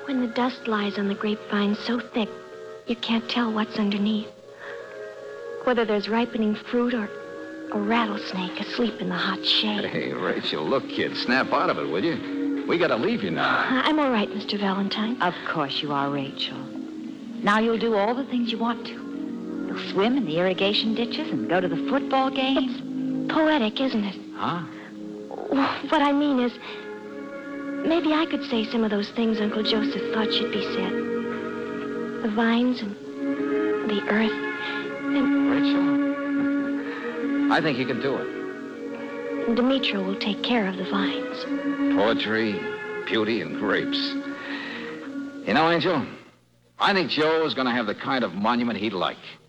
When the dust lies on the grapevine so thick, you can't tell what's underneath. Whether there's ripening fruit or a rattlesnake asleep in the hot shade. Hey, Rachel, look, kid, snap out of it, will you? We gotta leave you now. I'm all right, Mr. Valentine. Of course you are, Rachel. Now you'll do all the things you want to. You'll swim in the irrigation ditches and go to the football games. It's poetic, isn't it? Huh? What I mean is, maybe I could say some of those things Uncle Joseph thought should be said. The vines and the earth and... Rachel? I think you can do it. Demetra will take care of the vines. Poetry, beauty, and grapes. You know, Angel, I think Joe is going to have the kind of monument he'd like.